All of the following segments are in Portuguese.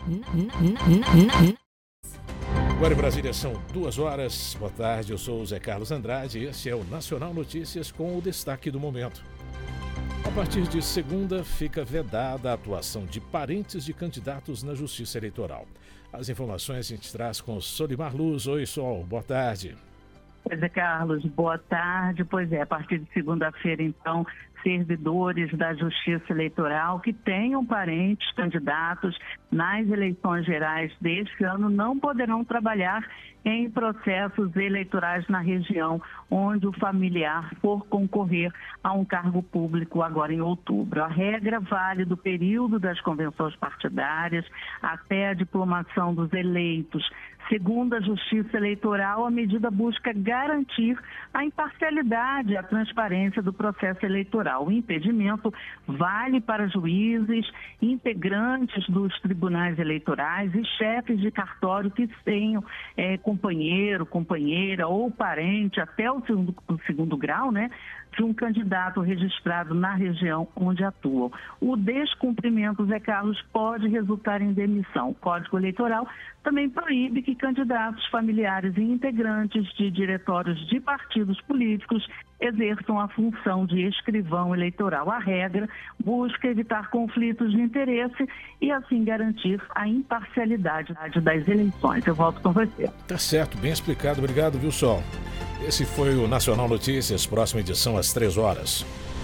Agora em Brasília são 2h. Boa tarde, eu sou o Zé Carlos Andrade e esse é o Nacional Notícias com o destaque do momento. A partir de segunda, fica vedada a atuação de parentes de candidatos na Justiça Eleitoral. As informações a gente traz com o Solimar Luz. Oi, Sol, boa tarde. Pois é, Carlos, boa tarde. Pois é, a partir de segunda-feira, então, servidores da Justiça Eleitoral que tenham parentes candidatos nas eleições gerais deste ano não poderão trabalhar em processos eleitorais na região onde o familiar for concorrer a um cargo público agora em outubro. A regra vale do período das convenções partidárias até a diplomação dos eleitos. Segundo a Justiça Eleitoral, a medida busca garantir a imparcialidade e a transparência do processo eleitoral. O impedimento vale para juízes, integrantes dos tribunais eleitorais e chefes de cartório que tenham companheiro, companheira ou parente até o segundo grau, né, de um candidato registrado na região onde atuam. O descumprimento, Zé Carlos, pode resultar em demissão. O Código Eleitoral também proíbe que candidatos familiares e integrantes de diretórios de partidos políticos exerçam a função de escrivão eleitoral. A regra busca evitar conflitos de interesse e, assim, garantir a imparcialidade das eleições. Eu volto com você. Tá certo, bem explicado. Obrigado, viu, Sol? Esse foi o Nacional Notícias, próxima edição às 3h.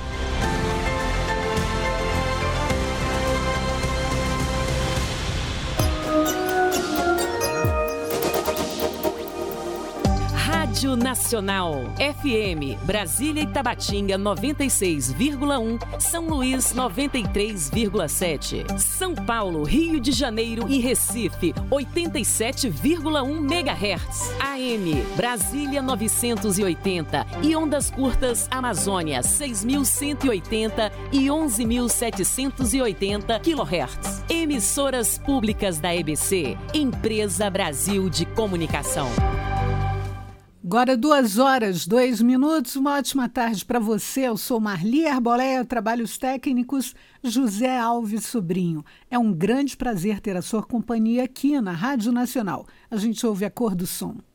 Rádio Nacional, FM, Brasília e Tabatinga 96,1, São Luís 93,7, São Paulo, Rio de Janeiro e Recife 87,1 MHz, AM, Brasília 980 e ondas curtas Amazônia 6.180 e 11.780 kHz. Emissoras públicas da EBC, Empresa Brasil de Comunicação. Agora 2h02. Uma ótima tarde para você. Eu sou Marli Arbolé, trabalhos técnicos José Alves Sobrinho. É um grande prazer ter a sua companhia aqui na Rádio Nacional. A gente ouve a cor do som.